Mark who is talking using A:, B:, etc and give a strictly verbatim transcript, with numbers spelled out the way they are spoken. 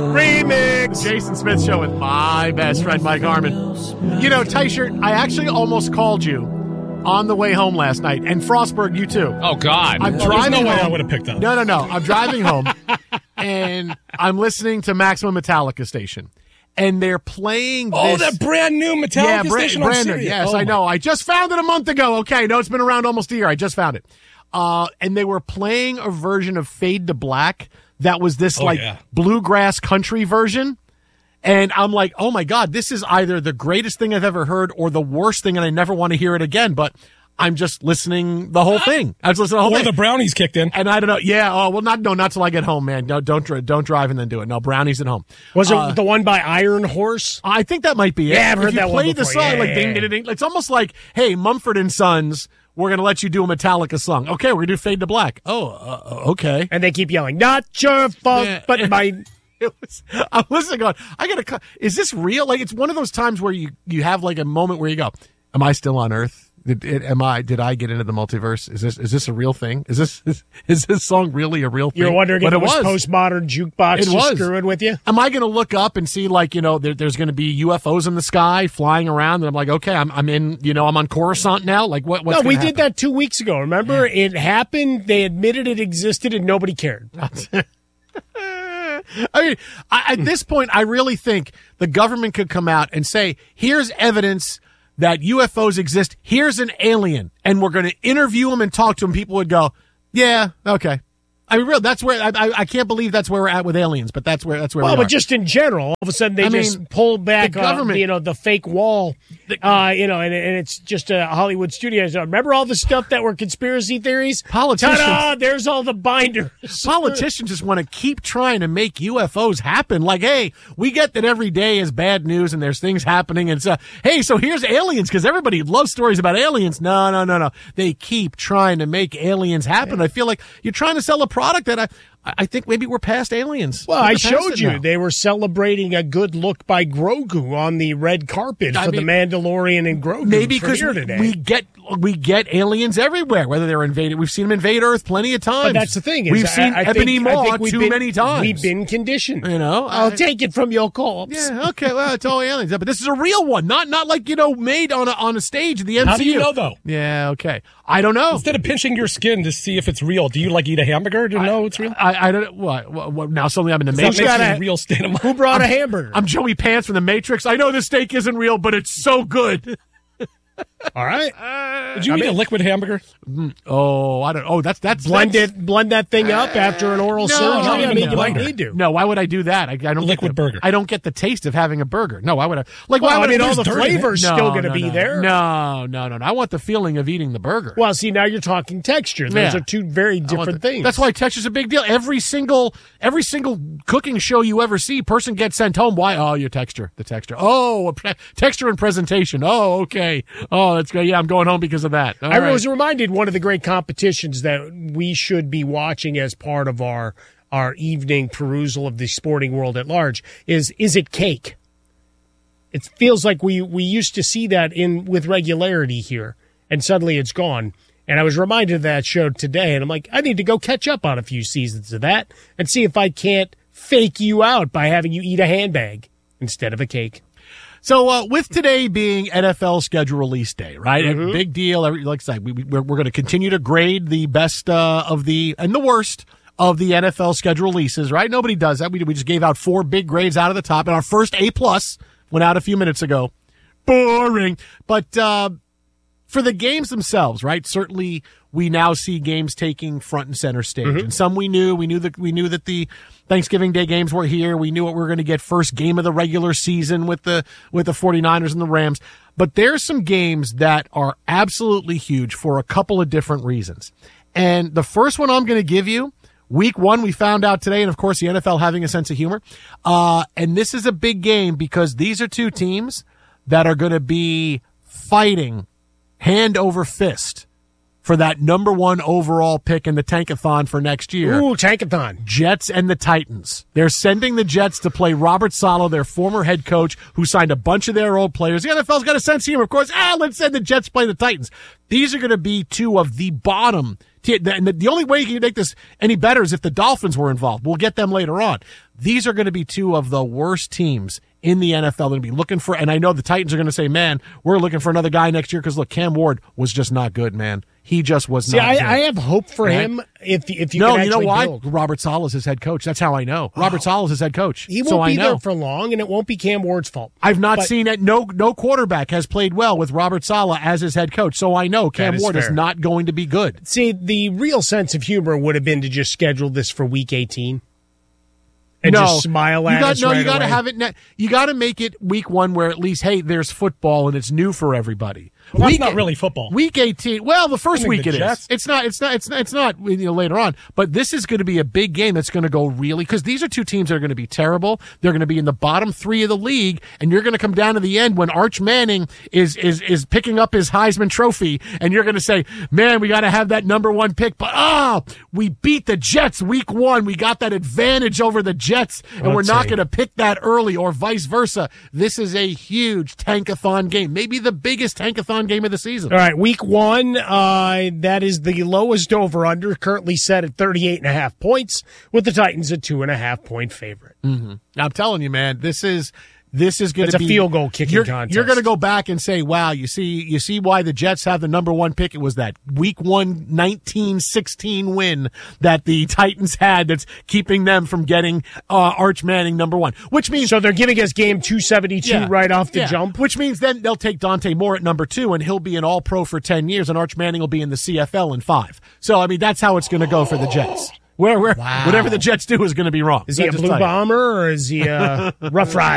A: Remix.
B: Jason Smith Show with my best friend, Mike Harmon. You know, T-shirt, I actually almost called you on the way home last night. And Frostberg, you too.
C: Oh, God.
B: I'm
A: well,
B: driving
A: there's no
B: home.
A: way I would have picked up.
B: No, no, no. I'm driving home, and I'm listening to Maximum Metallica station. And they're playing
A: Oh,
B: this.
A: that brand new Metallica
B: yeah, bra-
A: station
B: brand
A: on
B: new.
A: Sirius.
B: Yes,
A: oh,
B: I know. I just found it a month ago. Okay, no, it's been around almost a year. I just found it. Uh, and they were playing a version of Fade to Black that was this
A: Oh,
B: like
A: yeah.
B: bluegrass country version. And I'm like, oh my God, this is either the greatest thing I've ever heard or the worst thing, and I never want to hear it again. But I'm just listening the whole thing. I was listening to the whole
A: Or
B: thing.
A: the brownies kicked in.
B: And I don't know. Yeah. Oh, well, not no, not till I get home, man. No, don't dri- don't drive and then do it. No, brownies at home.
D: Was it
B: Uh,
D: the one by Iron Horse?
B: I think that might be it.
D: Yeah, I've heard
B: if you
D: that one
B: played the
D: before.
B: song
D: Yeah,
B: like
D: yeah,
B: ding,
D: yeah.
B: ding, ding, it's almost like, hey, Mumford and Sons, we're gonna let you do a Metallica song. Okay, we're gonna do Fade to Black. Oh, uh, okay.
D: And they keep yelling, "Not your fault,
B: Yeah.
D: but mine."
B: It was, I'm listening, going, I gotta. cu- Is this real? Like, it's one of those times where you you have like a moment where you go, "Am I still on Earth? Did, it, am I? Did I get into the multiverse? Is this is this a real thing? Is this is, is this song really a real thing?"
D: You're wondering
B: But
D: if it was, postmodern jukebox
B: It
D: just
B: was.
D: screwing with you?
B: Am I going to look up and see, like, you know, there, there's going to be U F Os in the sky flying around, and I'm like, okay, I'm I'm in, you know, I'm on Coruscant now. Like, what? What's
D: No, we
B: gonna
D: did that two weeks ago. Remember? It happened. They admitted it existed, and nobody cared.
B: I mean, I, at this point, I really think the government could come out and say, here's evidence that U F Os exist. Here's an alien, and we're going to interview him and talk to him. People would go, yeah, okay. I mean, real. That's where I, I, I can't believe that's where we're at with aliens, but that's where that's where.
D: Well,
B: we
D: but
B: are.
D: just in general, all of a sudden they
B: I
D: just
B: mean,
D: pull back,
B: the government-
D: uh, you know, the fake wall, uh, you know, and, and it's just uh, Hollywood Studios. Remember all the stuff that were conspiracy theories?
B: Politicians-
D: Ta-da! There's all the binders.
B: Politicians just want to keep trying to make U F Os happen. Like, hey, we get that every day is bad news and there's things happening. And so, hey, so here's aliens because everybody loves stories about aliens. No, no, no, no. They keep trying to make aliens happen. I feel like you're trying to sell a product that I, I think maybe we're past aliens.
D: Well,
B: We're
D: I
B: past
D: showed
B: it
D: you
B: now.
D: they were celebrating a good look by Grogu on the red carpet
B: I
D: for
B: mean,
D: the Mandalorian and Grogu.
B: Maybe because
D: here
B: we,
D: today.
B: we get we get aliens everywhere, whether they're invaded. We've seen them invade Earth plenty of times.
D: But that's the thing. Is
B: We've
D: I-
B: seen
D: I
B: Ebony
D: think, I
B: Maw
D: think we've
B: too
D: been,
B: many times.
D: We've been conditioned.
B: You know,
D: I'll
B: I-
D: take it from your corpse.
B: Yeah, okay, well, it's all aliens. But this is a real one, not not like, you know, made on a, on a stage in the M C U.
A: How do you know, though?
B: Yeah, okay. I don't know.
A: Instead of pinching your skin to see if it's real, do you like eat a hamburger to know it's real?
B: I, I don't what, what, what now suddenly I'm in the
A: That
B: Matrix.
A: makes
D: got
A: you
D: a-
A: a real state of mind.
D: Who brought a hamburger?
B: I'm Joey Pants from the Matrix. I know this steak isn't real, but it's so good.
D: all right.
A: Did you eat a liquid hamburger?
B: Oh, I don't. Oh, that's that's
D: Blend
B: that's,
D: it, blend that thing up after an oral
B: No,
D: surgery.
B: not
D: I
A: even
D: mean,
A: the
D: you might
A: blender.
D: need to.
B: No, why would I do that? I, I don't
A: Liquid
B: get the,
A: burger.
B: I don't get the taste of having a burger. No, why would I? Like,
D: Well,
B: why
D: I
B: would
D: mean, all
B: there's
D: the
B: dirt in it?
D: flavor's
B: No,
D: still going to
B: no,
D: be
B: no.
D: there.
B: No, no, no, no. I want the feeling of eating the burger.
D: Well, see, now you're talking texture. Those
B: Yeah.
D: are two very
B: I want
D: different
B: the-
D: things.
B: That's why texture's a big deal. Every single every single cooking show you ever see, person gets sent home. Why? Oh, your texture, the texture. Oh, a pre- texture and presentation. Oh, okay. Oh, that's good. Yeah, I'm going home because of that. All
D: I
B: right.
D: was reminded one of the great competitions that we should be watching as part of our our evening perusal of the sporting world at large is Is It Cake? It feels like we, we used to see that in with regularity here, and suddenly it's gone. And I was reminded of that show today, and I'm like, I need to go catch up on a few seasons of that and see if I can't fake you out by having you eat a handbag instead of a cake.
B: So uh, with today being N F L schedule release day, right?
D: Mm-hmm.
B: A big deal. Every, like I said, we, we, we're, we're going to continue to grade the best uh, of the and the worst of the N F L schedule releases, right? Nobody does that. We, we just gave out four big grades out of the top, and our first A plus went out a few minutes ago. Boring. But uh, for the games themselves, right? Certainly, we now see games taking front and center stage,
D: Mm-hmm.
B: and some we knew. We knew that we knew that the Thanksgiving Day games were here. We knew what we were going to get first game of the regular season with the with the 49ers and the Rams. But there's some games that are absolutely huge for a couple of different reasons. And the first one I'm going to give you, week one, we found out today, and of course the N F L having a sense of humor. Uh, and this is a big game because these are two teams that are going to be fighting hand over fist for that number one overall pick in the Tankathon for next year.
D: Ooh, Tankathon.
B: Jets and the Titans. They're sending the Jets to play Robert Saleh, their former head coach, who signed a bunch of their old players. The N F L's got a sense of humor, of course. Ah, let's send the Jets play the Titans. These are going to be two of the bottom And the only way you can make this any better is if the Dolphins were involved. We'll get them later on. These are going to be two of the worst teams in the N F L. They're going to be looking for, and I know the Titans are going to say, man, we're looking for another guy next year because, look, Cam Ward was just not good, man. He just was
D: See,
B: not
D: I,
B: good.
D: I have hope for
B: right?
D: him if if you
B: no,
D: can
B: you know
D: actually
B: why?
D: build.
B: Robert Saleh is his head coach. That's how I know. Robert Saleh is his head coach.
D: He won't
B: so
D: be
B: I know.
D: there for long, and it won't be Cam Ward's fault.
B: I've not
D: But-
B: seen it. No, no quarterback has played well with Robert Saleh as his head coach. So I know Cam
D: is
B: Ward is
D: fair.
B: not going to be good.
D: See, the real sense of humor would have been to just schedule this for Week eighteen. And
B: no,
D: just smile at
B: you got,
D: us
B: No,
D: right
B: you got to
D: away.
B: have it. Ne- you got to make it week one where at least, hey, there's football and it's new for everybody.
A: Well, that's
B: week
A: not really football.
B: Week eighteen. Well, the first
A: I think
B: week
A: the
B: it is.
A: Jets-
B: It's not. It's not. It's not. It's not. You know, later on. But this is going to be a big game that's going to go really because these are two teams that are going to be terrible. They're going to be in the bottom three of the league, and you're going to come down to the end when Arch Manning is is is picking up his Heisman Trophy, and you're going to say, "Man, we got to have that number one pick." But ah, oh, we beat the Jets week one. We got that advantage over the Jets, and
D: Let's
B: we're not
D: see.
B: going to pick that early, or vice versa. This is a huge tankathon game, maybe the biggest tankathon game of the season.
D: All right, week one, uh, that is the lowest over-under, currently set at thirty-eight and a half points, with the Titans a two and a half point favorite.
B: Mm-hmm. I'm telling you, man, this is this is going
D: It's
B: to
D: a
B: be
D: field goal kicking
B: you're,
D: contest.
B: You're going to go back and say, "Wow, you see, you see why the Jets have the number one pick? It was that week one nineteen sixteen win that the Titans had that's keeping them from getting uh, Arch Manning number one." Which means
D: So they're giving us game two seventy-two
B: Yeah.
D: right off the
B: Yeah.
D: jump.
B: Which means then they'll take Dante Moore at number two, and he'll be an All-Pro for ten years, and Arch Manning will be in the C F L in five. So, I mean, that's how it's going to go for the Jets. Where, where,
D: Wow.
B: whatever the Jets do is going to be wrong.
D: Is he
B: I
D: a
B: just
D: blue
B: tell you.
D: bomber or is he a rough rider?